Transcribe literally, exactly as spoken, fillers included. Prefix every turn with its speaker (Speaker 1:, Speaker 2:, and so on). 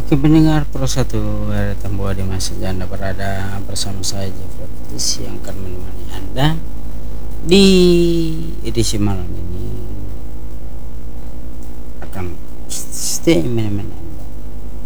Speaker 1: Oke pendengar Pro satu hari Tambua di masa Anda berada bersama saya Jeffrey yang akan menemani Anda di edisi malam ini akan stay mana-mana